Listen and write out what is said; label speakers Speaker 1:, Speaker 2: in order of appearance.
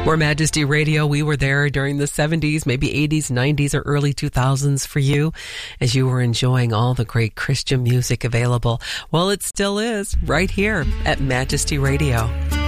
Speaker 1: We're Majesty Radio. We were there during the 70s, maybe 80s, 90s, or early 2000s for you as you were enjoying all the great Christian music available. Well, it still is right here at Majesty Radio.